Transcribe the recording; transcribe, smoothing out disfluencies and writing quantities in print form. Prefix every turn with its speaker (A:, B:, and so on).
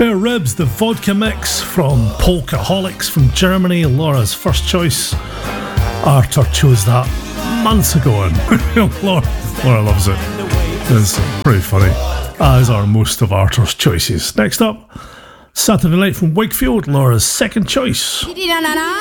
A: Spare Ribs, the vodka mix from Polkaholics from Germany, Laura's first choice. Arthur chose that months ago, and Laura loves it. It's pretty funny, as are most of Arthur's choices. Next up, Saturday Night from Wakefield, Laura's second choice.